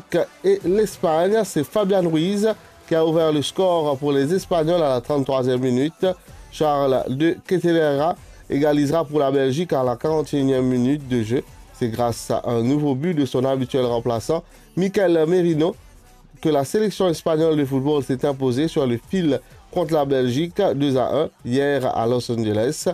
Belgique et l'Espagne. C'est Fabian Ruiz qui a ouvert le score pour les Espagnols à la 33e minute. Charles de Kettelera égalisera pour la Belgique à la 41e minute de jeu. C'est grâce à un nouveau but de son habituel remplaçant, Mikel Merino, que la sélection espagnole de football s'est imposée sur le fil contre la Belgique 2-1 hier à Los Angeles.